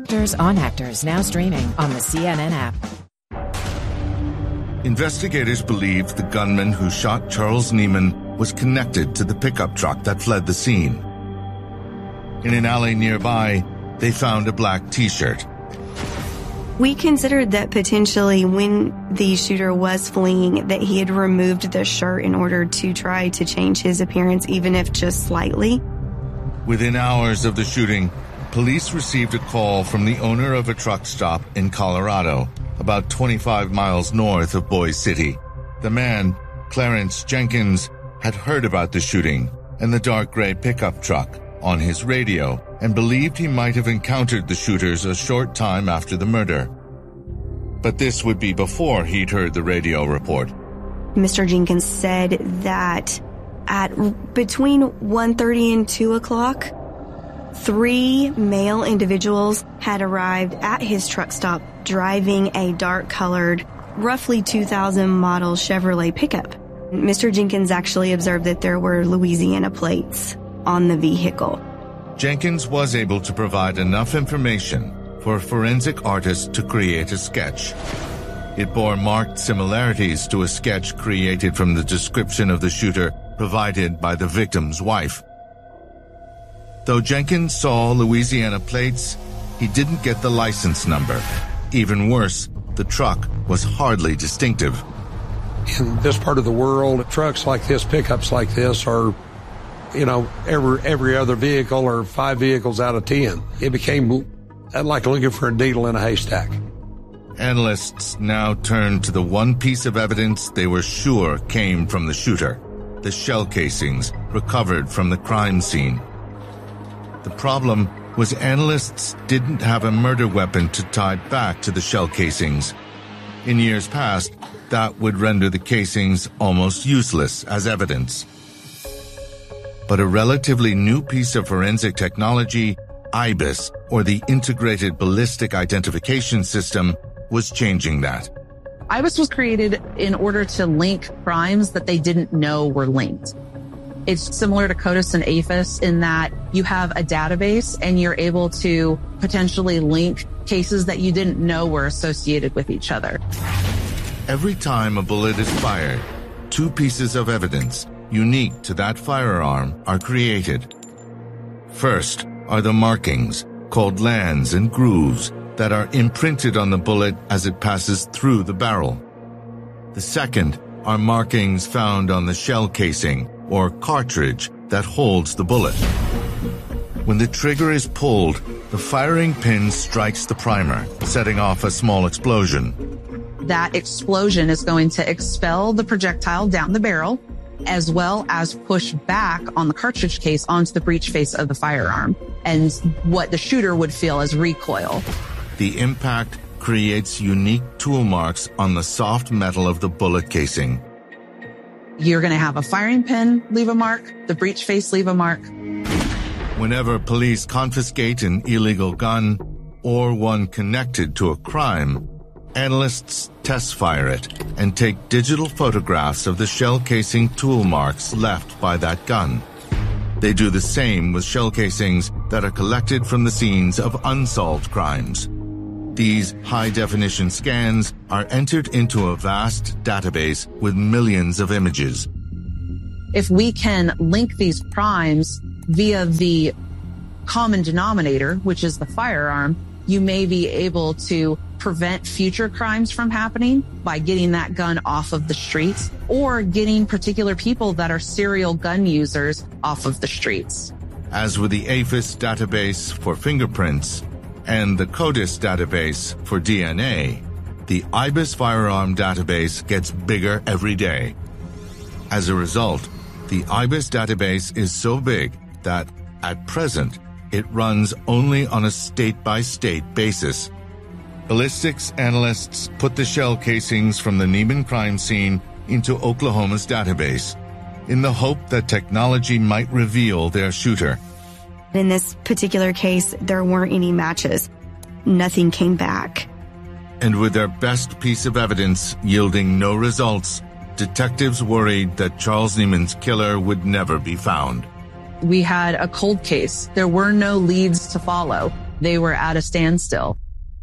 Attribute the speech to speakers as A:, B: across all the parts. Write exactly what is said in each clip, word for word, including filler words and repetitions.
A: Actors on Actors, now streaming on the C N N app.
B: Investigators believe the gunman who shot Charles Niemann was connected to the pickup truck that fled the scene. In an alley nearby, they found a black T-shirt.
C: We considered that potentially when the shooter was fleeing, that he had removed the shirt in order to try to change his appearance, even if just slightly.
B: Within hours of the shooting, police received a call from the owner of a truck stop in Colorado, about twenty-five miles north of Boise City. The man, Clarence Jenkins, had heard about the shooting and the dark gray pickup truck on his radio and believed he might have encountered the shooters a short time after the murder. But this would be before he'd heard the radio report.
C: Mister Jenkins said that at between one thirty and two o'clock, three male individuals had arrived at his truck stop driving a dark-colored, roughly two thousand model Chevrolet pickup. Mister Jenkins actually observed that there were Louisiana plates on the vehicle.
B: Jenkins was able to provide enough information for a forensic artist to create a sketch. It bore marked similarities to a sketch created from the description of the shooter provided by the victim's wife. Though Jenkins saw Louisiana plates, he didn't get the license number. Even worse, the truck was hardly distinctive.
D: In this part of the world, trucks like this, pickups like this are, you know, every every other vehicle or five vehicles out of ten. It became like looking for a needle in a haystack.
B: Analysts now turned to the one piece of evidence they were sure came from the shooter, the shell casings recovered from the crime scene. The problem was analysts didn't have a murder weapon to tie back to the shell casings. In years past, that would render the casings almost useless as evidence. But a relatively new piece of forensic technology, IBIS, or the Integrated Ballistic Identification System, was changing that.
E: IBIS was created in order to link crimes that they didn't know were linked. It's similar to CODIS and APHIS in that you have a database and you're able to potentially link cases that you didn't know were associated with each other.
B: Every time a bullet is fired, two pieces of evidence unique to that firearm are created. First are the markings, called lands and grooves, that are imprinted on the bullet as it passes through the barrel. The second are markings found on the shell casing or cartridge that holds the bullet. When the trigger is pulled, the firing pin strikes the primer, setting off a small explosion.
E: That explosion is going to expel the projectile down the barrel, as well as push back on the cartridge case onto the breech face of the firearm, and what the shooter would feel as recoil.
B: The impact creates unique tool marks on the soft metal of the bullet casing.
E: You're going to have a firing pin leave a mark, the breech face leave a mark.
B: Whenever police confiscate an illegal gun or one connected to a crime, analysts test fire it and take digital photographs of the shell casing tool marks left by that gun. They do the same with shell casings that are collected from the scenes of unsolved crimes. These high-definition scans are entered into a vast database with millions of images.
E: If we can link these crimes via the common denominator, which is the firearm, you may be able to prevent future crimes from happening by getting that gun off of the streets or getting particular people that are serial gun users off of the streets.
B: As with the APHIS database for fingerprints and the CODIS database for D N A, the IBIS firearm database gets bigger every day. As a result, the IBIS database is so big that, at present, it runs only on a state-by-state basis. Ballistics analysts put the shell casings from the Niemann crime scene into Oklahoma's database in the hope that technology might reveal their shooter.
C: In this particular case, there weren't any matches. Nothing came back.
B: And with their best piece of evidence yielding no results, detectives worried that Charles Niemann's killer would never be found.
E: We had a cold case. There were no leads to follow. they were at a standstill.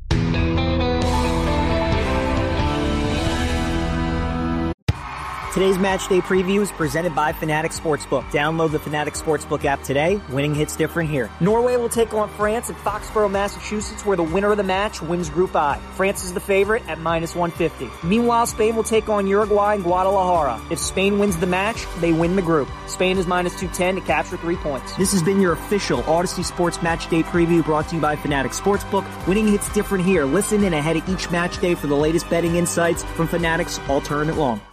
F: Today's match day preview is presented by Fanatics Sportsbook. Download the Fanatics Sportsbook app today. Winning hits different here. Norway will take on France at Foxborough, Massachusetts, where the winner of the match wins Group I. France is the favorite at minus one fifty. Meanwhile, Spain will take on Uruguay in Guadalajara. If Spain wins the match, they win the group. Spain is minus two ten to capture three points. This has been your official Odyssey Sports Match Day preview brought to you by Fanatics Sportsbook. Winning hits different here. Listen in ahead of each match day for the latest betting insights from Fanatics all tournament long.